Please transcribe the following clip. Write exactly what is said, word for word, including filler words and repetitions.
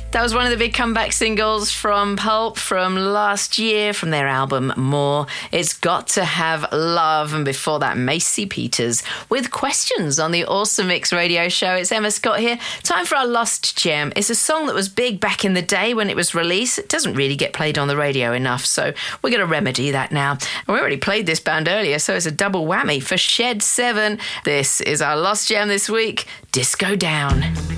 That was one of the big comeback singles from Pulp from last year, from their album More. It's Got to Have Love. And before that, Macy Peters with Questions on the Awesome Mix radio show. It's Emma Scott here. Time for our Lost Gem. It's a song that was big back in the day when it was released. It doesn't really get played on the radio enough, so we're going to remedy that now. And we already played this band earlier, so it's a double whammy for Shed seven. This is our Lost Gem this week, Disco Down.